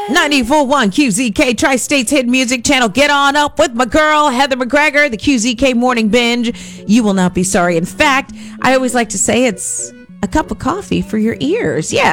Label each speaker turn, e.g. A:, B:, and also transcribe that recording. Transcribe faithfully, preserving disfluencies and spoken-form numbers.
A: ninety-four point one Q Z K, Tri-State's hit music channel. Get on up with my girl, Heather McGregor, the Q Z K Morning Binge. You will not be sorry. In fact, I always like to say it's a cup of coffee for your ears. Yeah.